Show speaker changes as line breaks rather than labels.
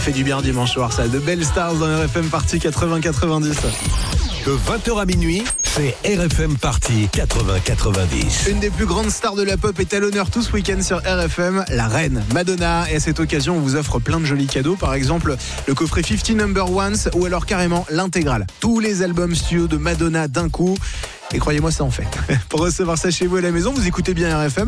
fait du bien dimanche soir, ça. De belles stars dans RFM Party 80-90.
De 20h à minuit, c'est RFM Party 80-90.
Une des plus grandes stars de la pop est à l'honneur tout ce week-end sur RFM, la reine Madonna. Et à cette occasion, on vous offre plein de jolis cadeaux. Par exemple, le coffret 50 Number Ones ou alors carrément l'intégrale. Tous les albums studio de Madonna d'un coup. Et croyez-moi, ça en fait. Pour recevoir ça chez vous à la maison, vous écoutez bien RFM.